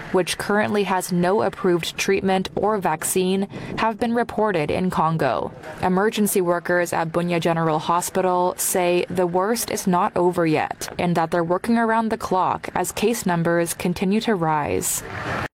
which currently has no approved treatment or vaccine, have been reported in Congo. Emergency workers at Bunia General Hospital say the worst is not over yet and that they're working around the clock as case numbers continue to rise.